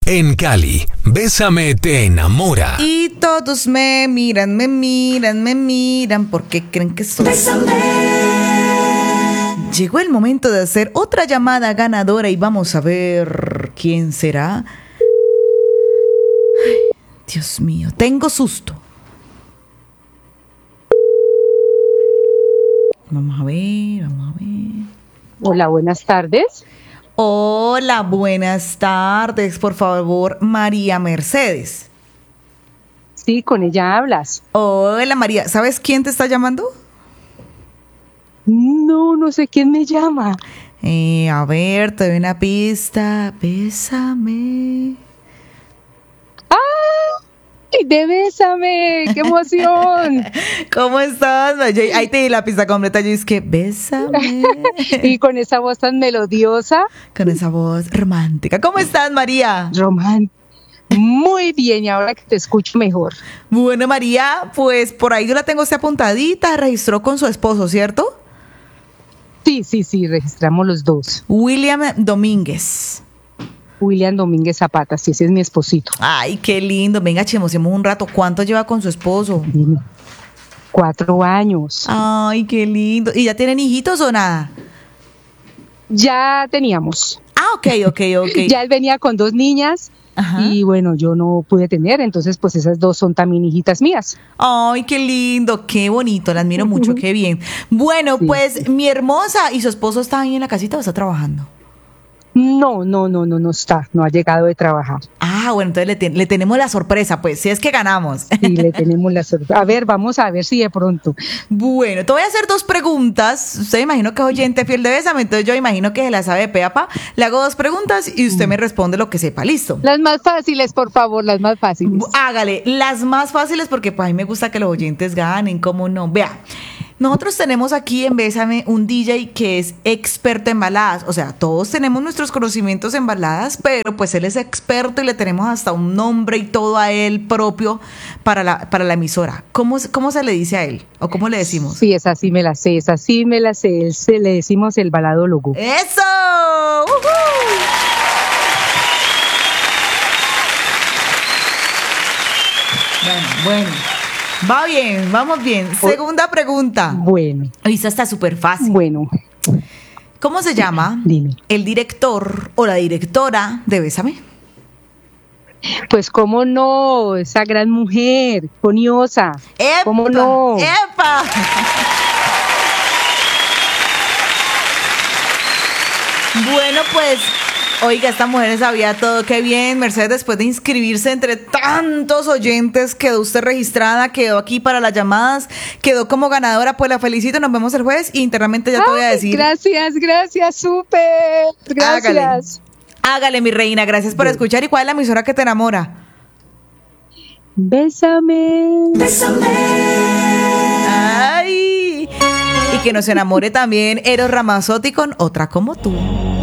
En Cali, Bésame te enamora. Y todos me miran, ¿por qué creen que soy? Bésame. Llegó el momento de hacer otra llamada ganadora y vamos a ver quién será. Ay, Dios mío, tengo susto. Vamos a ver. Hola, buenas tardes. Hola, buenas tardes. Por favor, María Mercedes. Sí, con ella hablas. Hola, María. ¿Sabes quién te está llamando? No sé quién me llama. A ver, te doy una pista. Bésame. ¡Ay, de Bésame! ¡Qué emoción! ¿Cómo estás? Ahí te di la pista completa. Yo dije que bésame. Y con esa voz tan melodiosa. Con esa voz romántica. ¿Cómo estás, María? Romántica. Muy bien, y ahora que te escucho mejor. Bueno, María, pues por ahí yo la tengo usted apuntadita. Registró con su esposo, ¿cierto? Sí, registramos los dos. William Domínguez. William Domínguez Zapata, sí, ese es mi esposito. Ay, qué lindo. Venga, chismosemos un rato. ¿Cuánto lleva con su esposo? 4 años. Ay, qué lindo. ¿Y ya tienen hijitos o nada? Ya teníamos. Ok. Ya él venía con 2 niñas. Ajá. Y bueno, yo no pude tener, entonces pues esas 2 son también hijitas mías. Ay, qué lindo, qué bonito, la admiro mucho, qué bien. Bueno, sí. Pues mi hermosa, ¿y su esposo está ahí en la casita o está trabajando? No está, no ha llegado de trabajar. Ah, bueno, entonces le tenemos la sorpresa, pues, si es que ganamos. Sí, le tenemos la sorpresa. A ver, vamos a ver si de pronto. Bueno, te voy a hacer 2 preguntas. Usted imagino que es oyente fiel de Bésame, entonces yo imagino que se la sabe de pe a pa. Le hago 2 preguntas y usted me responde lo que sepa, ¿listo? Las más fáciles, por favor, las más fáciles. Hágale, las más fáciles porque pues a mí me gusta que los oyentes ganen, ¿cómo no? Vea. Nosotros tenemos aquí en Bésame un DJ que es experto en baladas, o sea, todos tenemos nuestros conocimientos en baladas, pero pues él es experto y le tenemos hasta un nombre y todo a él propio para la emisora. ¿Cómo se le dice a él? ¿O cómo le decimos? Sí, esa sí me la sé. Le decimos el baladólogo. ¡Eso! Bueno. Va bien, vamos bien. Segunda pregunta. Bueno. Esta está súper fácil. Bueno. ¿Cómo se llama el director o la directora de Bésame? Pues cómo no, esa gran mujer, poniosa. ¡Epa! ¿Cómo no? ¡Epa! Bueno, pues, oiga, esta mujer sabía todo. Qué bien, Mercedes, después de inscribirse entre tantos oyentes, quedó usted registrada, quedó aquí para las llamadas, quedó como ganadora. Pues la felicito, nos vemos el jueves y internamente ya te voy a decir. Gracias, súper. Gracias. Hágale, mi reina, gracias por escuchar. ¿Y cuál es la emisora que te enamora? Bésame. Ay, y que nos enamore también Eros Ramazzotti con Otra Como Tú.